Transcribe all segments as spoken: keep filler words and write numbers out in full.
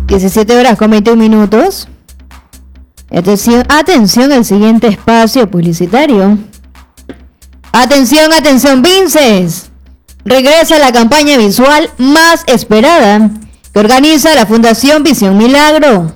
diecisiete horas con veintiún minutos. Atención, atención al siguiente espacio publicitario. Atención, atención, Vinces. Regresa la campaña visual más esperada que organiza la Fundación Visión Milagro.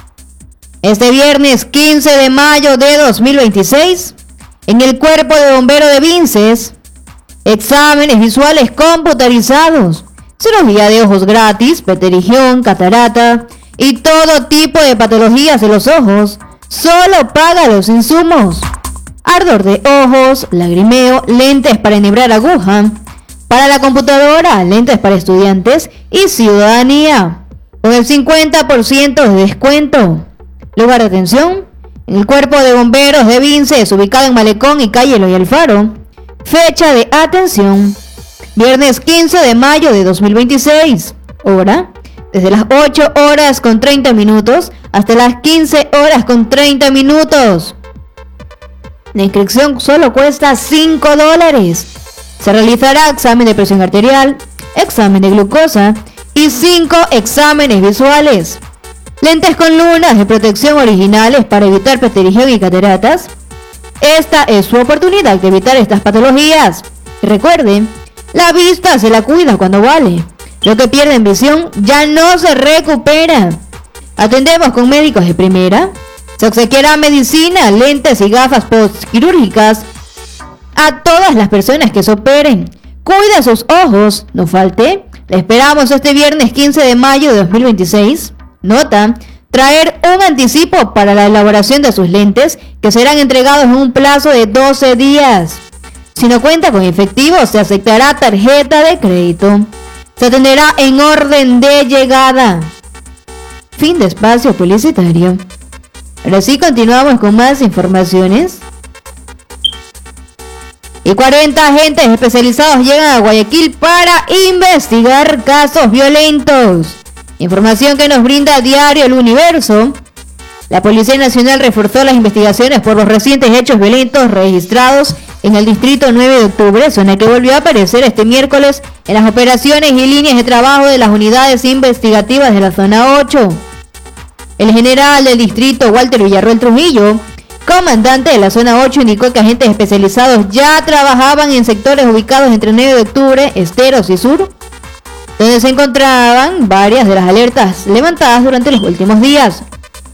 Este viernes quince de mayo de dos mil veintiséis, en el Cuerpo de Bomberos de Vinces, exámenes visuales computarizados, cirugía de ojos gratis, preterigión, catarata y todo tipo de patologías de los ojos. Solo paga los insumos. Ardor de ojos, lagrimeo, lentes para enhebrar aguja, para la computadora, lentes para estudiantes y ciudadanía, con el cincuenta por ciento de descuento. Lugar de atención, en el Cuerpo de Bomberos de Vinces, ubicado en Malecón y calle Eloy Alfaro. Fecha de atención, viernes quince de mayo de dos mil veintiséis. Hora, desde las ocho horas con treinta minutos hasta las quince horas con treinta minutos. La inscripción solo cuesta cinco dólares. Se realizará examen de presión arterial, examen de glucosa y cinco exámenes visuales. Lentes con lunas de protección originales para evitar preterigión y cataratas. Esta es su oportunidad de evitar estas patologías. Y recuerden, la vista se la cuida cuando vale. Lo que pierde en visión ya no se recupera. Atendemos con médicos de primera. Se obsequiará medicina, lentes y gafas postquirúrgicas a todas las personas que se operen. Cuida sus ojos, no falte. Le esperamos este viernes quince de mayo de dos mil veintiséis. Nota, traer un anticipo para la elaboración de sus lentes que serán entregados en un plazo de doce días. Si no cuenta con efectivo, se aceptará tarjeta de crédito. Se atenderá en orden de llegada. Fin de espacio publicitario. Ahora sí, continuamos con más informaciones. Y cuarenta agentes especializados llegan a Guayaquil para investigar casos violentos. Información que nos brinda Diario El Universo. La Policía Nacional reforzó las investigaciones por los recientes hechos violentos registrados en el distrito nueve de octubre, zona que volvió a aparecer este miércoles en las operaciones y líneas de trabajo de las unidades investigativas de la zona ocho. El general del distrito, Walter Villarroel Trujillo, comandante de la zona ocho, indicó que agentes especializados ya trabajaban en sectores ubicados entre nueve de octubre, Esteros y Sur, donde se encontraban varias de las alertas levantadas durante los últimos días.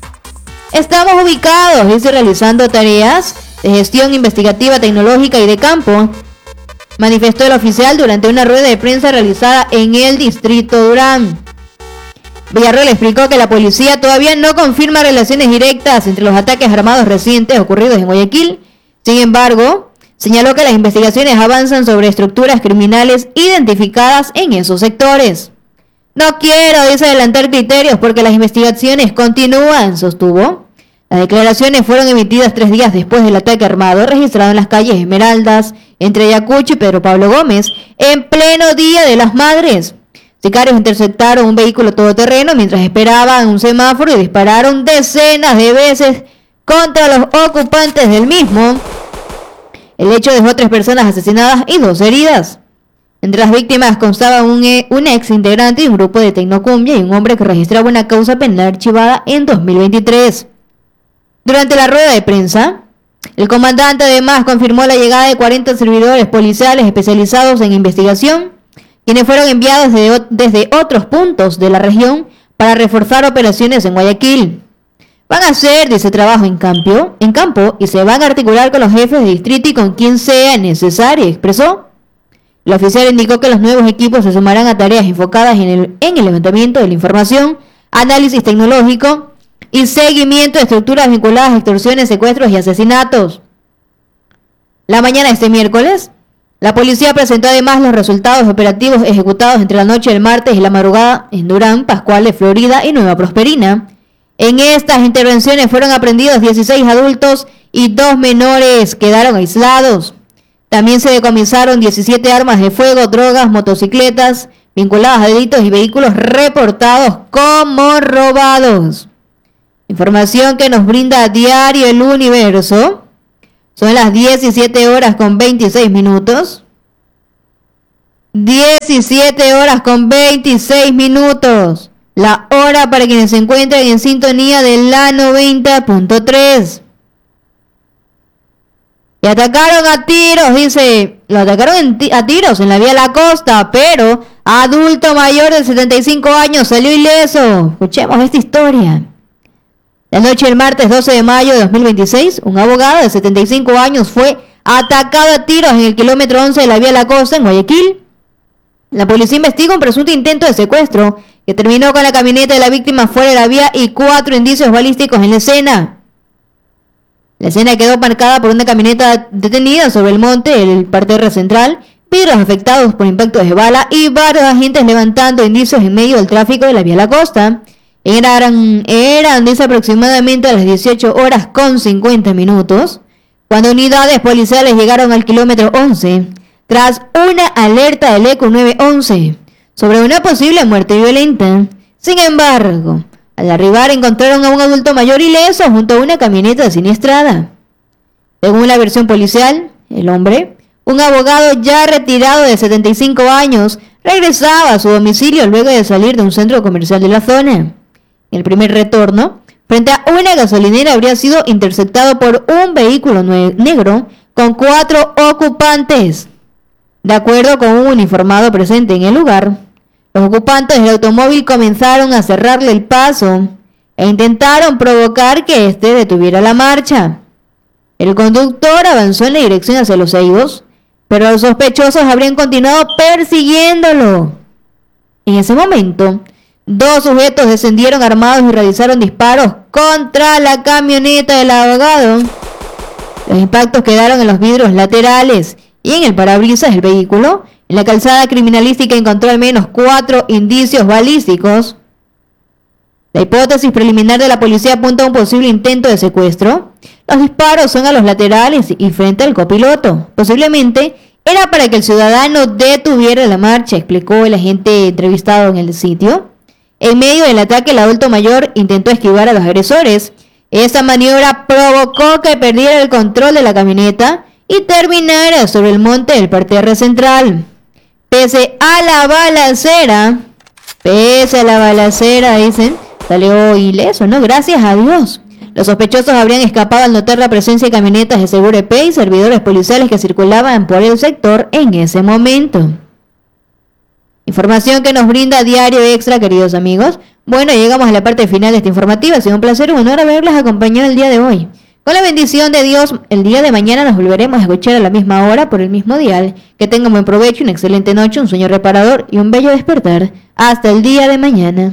Estamos ubicados y realizando tareas de gestión investigativa, tecnológica y de campo, manifestó el oficial durante una rueda de prensa realizada en el distrito Durán. Villarroel explicó que la policía todavía no confirma relaciones directas entre los ataques armados recientes ocurridos en Guayaquil. Sin embargo, señaló que las investigaciones avanzan sobre estructuras criminales identificadas en esos sectores. No quiero, dice, adelantar criterios porque las investigaciones continúan, sostuvo. Las declaraciones fueron emitidas tres días después del ataque armado registrado en las calles Esmeraldas, entre Ayacucho y Pedro Pablo Gómez, en pleno Día de las Madres. Sicarios interceptaron un vehículo todoterreno mientras esperaban un semáforo y dispararon decenas de veces contra los ocupantes del mismo. El hecho dejó tres personas asesinadas y dos heridas. Entre las víctimas constaban un, un ex integrante de un grupo de Tecnocumbia y un hombre que registraba una causa penal archivada en dos mil veintitrés. Durante la rueda de prensa, el comandante además confirmó la llegada de cuarenta servidores policiales especializados en investigación, quienes fueron enviados de, desde otros puntos de la región para reforzar operaciones en Guayaquil. Van a hacer, dice, trabajo en campo, en campo y se van a articular con los jefes de distrito y con quien sea necesario, expresó. El oficial indicó que los nuevos equipos se sumarán a tareas enfocadas en el, en el levantamiento de la información, análisis tecnológico y seguimiento de estructuras vinculadas a extorsiones, secuestros y asesinatos. La mañana de este miércoles, la policía presentó además los resultados operativos ejecutados entre la noche del martes y la madrugada en Durán, Pascuales, Florida y Nueva Prosperina. En estas intervenciones fueron aprehendidos dieciséis adultos y dos menores quedaron aislados. También se decomisaron diecisiete armas de fuego, drogas, motocicletas vinculadas a delitos y vehículos reportados como robados. Información que nos brinda Diario El Universo. Son las diecisiete horas con veintiséis minutos. diecisiete horas con veintiséis minutos. la hora para quienes se encuentran en sintonía de la noventa punto tres. Y atacaron a tiros, dice, lo atacaron en ti- a tiros en la vía La Costa, pero adulto mayor de setenta y cinco años salió ileso. Escuchemos esta historia. La noche del martes doce de mayo de dos mil veintiséis, un abogado de setenta y cinco años fue atacado a tiros en el kilómetro once de la vía La Costa, en Guayaquil. La policía investiga un presunto intento de secuestro que terminó con la camioneta de la víctima fuera de la vía y cuatro indicios balísticos en la escena. La escena quedó marcada por una camioneta detenida sobre el monte, el parterre central, vidrios afectados por impactos de bala y varios agentes levantando indicios en medio del tráfico de la vía La Costa. Eran, eran dice, aproximadamente a las dieciocho horas con cincuenta minutos, cuando unidades policiales llegaron al kilómetro once, tras una alerta del ECO nueve once sobre una posible muerte violenta. Sin embargo, al arribar encontraron a un adulto mayor ileso junto a una camioneta siniestrada. Según la versión policial, el hombre, un abogado ya retirado de setenta y cinco años, regresaba a su domicilio luego de salir de un centro comercial de la zona. El primer retorno, frente a una gasolinera, habría sido interceptado por un vehículo negro con cuatro ocupantes. De acuerdo con un uniformado presente en el lugar, los ocupantes del automóvil comenzaron a cerrarle el paso e intentaron provocar que éste detuviera la marcha. El conductor avanzó en la dirección hacia los heridos, pero los sospechosos habrían continuado persiguiéndolo. En ese momento, dos sujetos descendieron armados y realizaron disparos contra la camioneta del abogado. Los impactos quedaron en los vidrios laterales y en el parabrisas del vehículo. En la calzada criminalística encontró al menos cuatro indicios balísticos. La hipótesis preliminar de la policía apunta a un posible intento de secuestro. Los disparos son a los laterales y frente al copiloto. Posiblemente era para que el ciudadano detuviera la marcha, explicó el agente entrevistado en el sitio. En medio del ataque, el adulto mayor intentó esquivar a los agresores. Esta maniobra provocó que perdiera el control de la camioneta y terminara sobre el monte del parterre central. Pese a la balacera, pese a la balacera, dicen, salió ileso, ¿no? Gracias a Dios. Los sospechosos habrían escapado al notar la presencia de camionetas de Seguro E P y servidores policiales que circulaban por el sector en ese momento. Información que nos brinda Diario Extra, queridos amigos. Bueno, llegamos a la parte final de esta informativa. Ha sido un placer y un honor haberles acompañado el día de hoy. Con la bendición de Dios, el día de mañana nos volveremos a escuchar a la misma hora por el mismo dial. Que tengan buen provecho, una excelente noche, un sueño reparador y un bello despertar. Hasta el día de mañana.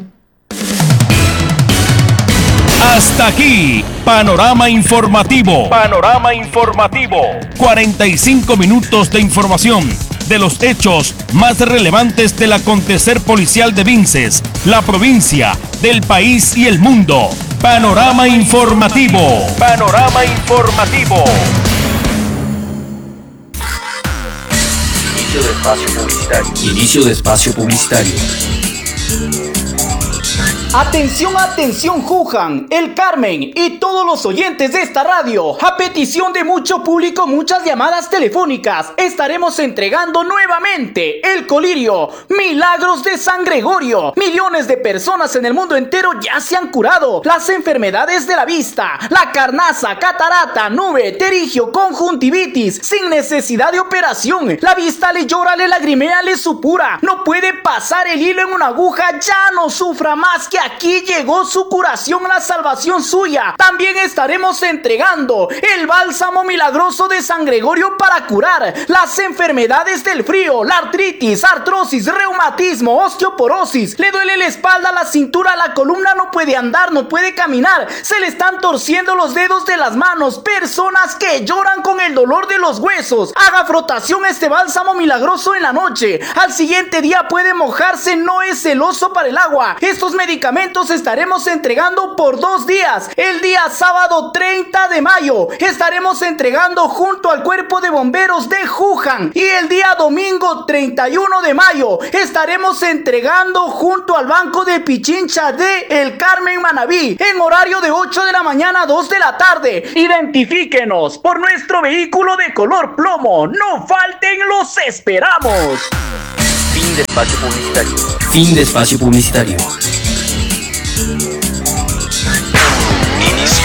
Hasta aquí, Panorama Informativo. Panorama Informativo. cuarenta y cinco minutos de información de los hechos más relevantes del acontecer policial de Vinces, la provincia, del país y el mundo. Panorama Informativo. Panorama Informativo. Inicio de espacio publicitario. Inicio de espacio publicitario. Atención, atención, Juján, El Carmen y todos los oyentes de esta radio. A petición de mucho público, muchas llamadas telefónicas, estaremos entregando nuevamente el colirio Milagros de San Gregorio. Millones de personas en el mundo entero ya se han curado las enfermedades de la vista, la carnaza, catarata, nube, terigio, conjuntivitis, sin necesidad de operación. La vista le llora, le lagrimea, le supura, no puede pasar el hilo en una aguja, ya no sufra más, que aquí llegó su curación, la salvación suya. También estaremos entregando el bálsamo milagroso de San Gregorio para curar las enfermedades del frío, la artritis, artrosis, reumatismo, osteoporosis. Le duele la espalda, la cintura, la columna, no puede andar, no puede caminar, se le están torciendo los dedos de las manos. Personas que lloran con el dolor de los huesos. Haga frotación este bálsamo milagroso en la noche. Al siguiente día puede mojarse, no es celoso para el agua. Estos medicamentos estaremos entregando por dos días. El día sábado treinta de mayo estaremos entregando junto al Cuerpo de Bomberos de Juján, y el día domingo treinta y uno de mayo estaremos entregando junto al Banco de Pichincha de El Carmen, Manabí, en horario de ocho de la mañana a dos de la tarde. Identifíquenos por nuestro vehículo de color plomo. No falten, los esperamos. Fin de espacio publicitario. Fin de espacio publicitario.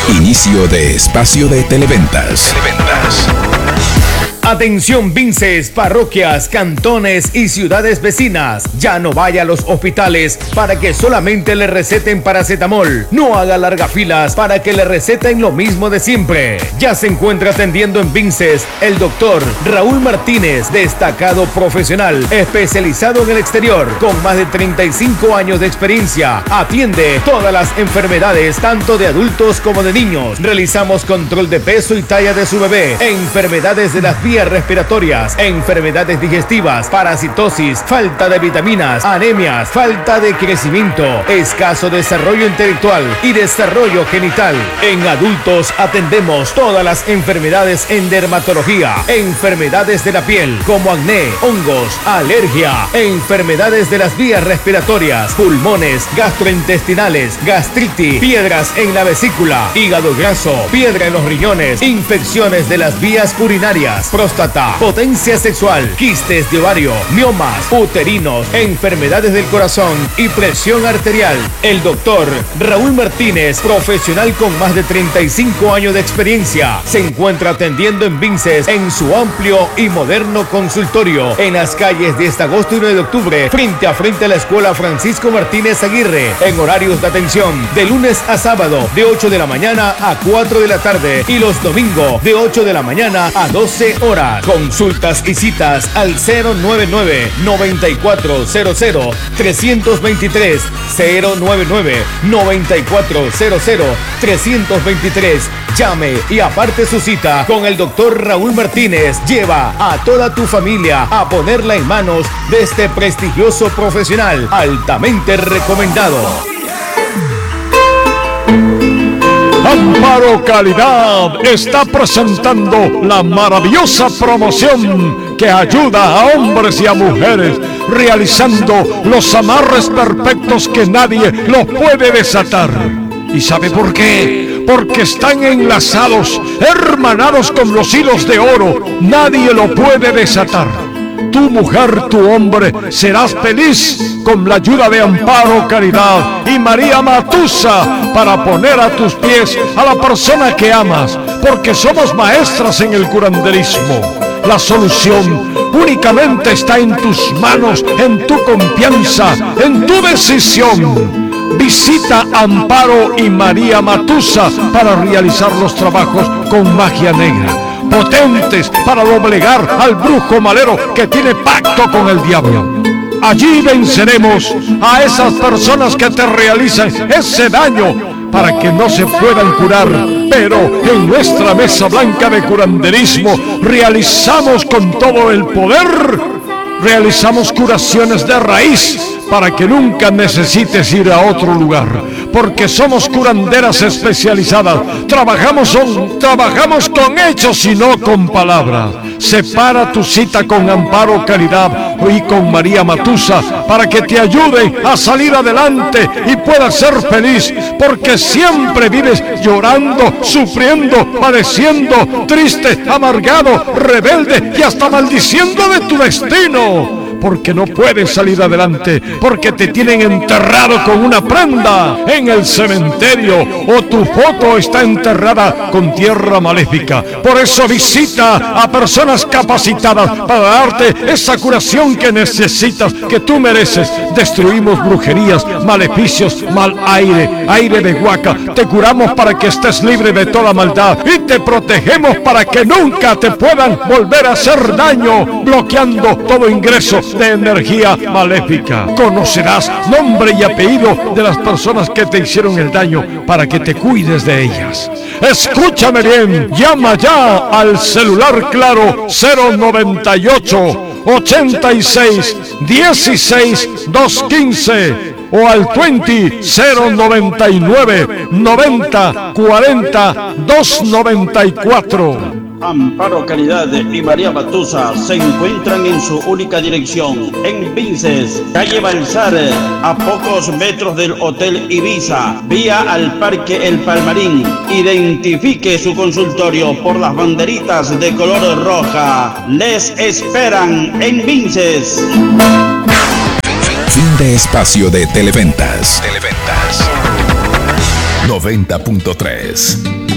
Inicio de espacio de televentas. Televentas. Atención Vinces, parroquias, cantones y ciudades vecinas. Ya no vaya a los hospitales para que solamente le receten paracetamol. No haga largas filas para que le receten lo mismo de siempre. Ya se encuentra atendiendo en Vinces el doctor Raúl Martínez, destacado profesional, especializado en el exterior, con más de treinta y cinco años de experiencia. Atiende todas las enfermedades, tanto de adultos como de niños. Realizamos control de peso y talla de su bebé, enfermedades de las vías respiratorias, enfermedades digestivas, parasitosis, falta de vitaminas, anemias, falta de crecimiento, escaso desarrollo intelectual y desarrollo genital. En adultos atendemos todas las enfermedades en dermatología, enfermedades de la piel como acné, hongos, alergia, enfermedades de las vías respiratorias, pulmones, gastrointestinales, gastritis, piedras en la vesícula, hígado graso, piedra en los riñones, infecciones de las vías urinarias, próstata, potencia sexual, quistes de ovario, miomas, uterinos, enfermedades del corazón y presión arterial. El doctor Raúl Martínez, profesional con más de treinta y cinco años de experiencia, se encuentra atendiendo en Vinces en su amplio y moderno consultorio en las calles diez de agosto y nueve de octubre, frente a frente a la Escuela Francisco Martínez Aguirre, en horarios de atención de lunes a sábado de ocho de la mañana a cuatro de la tarde y los domingos de ocho de la mañana a doce horas. Consultas y citas al cero nueve nueve, noventa y cuatro cero cero, trescientos veintitrés, cero nueve nueve, noventa y cuatro cero cero, trescientos veintitrés. Llame y aparte su cita con el doctor Raúl Martínez. Lleva a toda tu familia a ponerla en manos de este prestigioso profesional altamente recomendado. Amparo Calidad está presentando la maravillosa promoción que ayuda a hombres y a mujeres realizando los amarres perfectos que nadie los puede desatar. ¿Y sabe por qué? Porque están enlazados, hermanados con los hilos de oro. Nadie lo puede desatar. Tu mujer, tu hombre, serás feliz con la ayuda de Amparo Caridad y María Matusa para poner a tus pies a la persona que amas, porque somos maestras en el curanderismo. La solución únicamente está en tus manos, en tu confianza, en tu decisión. Visita Amparo y María Matusa para realizar los trabajos con magia negra, potentes para doblegar al brujo malero que tiene pacto con el diablo. Allí venceremos a esas personas que te realizan ese daño para que no se puedan curar. Pero en nuestra mesa blanca de curanderismo realizamos con todo el poder, realizamos curaciones de raíz para que nunca necesites ir a otro lugar, porque somos curanderas especializadas. Trabajamos, son, trabajamos con hechos y no con palabras. Separa tu cita con Amparo Caridad y con María Matusa para que te ayuden a salir adelante y puedas ser feliz, porque siempre vives llorando, sufriendo, padeciendo, triste, amargado, rebelde y hasta maldiciendo de tu destino. Porque no puedes salir adelante, porque te tienen enterrado con una prenda en el cementerio o tu foto está enterrada con tierra maléfica. Por eso visita a personas capacitadas para darte esa curación que necesitas, que tú mereces. Destruimos brujerías, maleficios, mal aire, aire de huaca. Te curamos para que estés libre de toda maldad y te protegemos para que nunca te puedan volver a hacer daño, bloqueando todo ingreso de energía maléfica. Conocerás nombre y apellido de las personas que te hicieron el daño para que te cuides de ellas. Escúchame bien, llama ya al celular claro cero noventa y ocho, ochenta y seis, dieciséis, doscientos quince o al veinte, cero noventa y nueve, noventa, cuarenta, doscientos noventa y cuatro. Amparo Caridad y María Matusa se encuentran en su única dirección, en Vinces, calle Balsar, a pocos metros del Hotel Ibiza, vía al Parque El Palmarín. Identifique su consultorio por las banderitas de color roja. Les esperan en Vinces. Fin de espacio de televentas. Televentas. noventa punto tres.